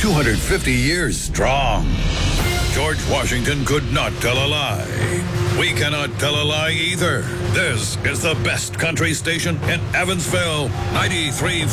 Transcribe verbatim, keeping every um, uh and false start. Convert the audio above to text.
two hundred fifty years strong. George Washington could not tell a lie. We cannot tell a lie either. This is the best country station in Evansville, ninety-three point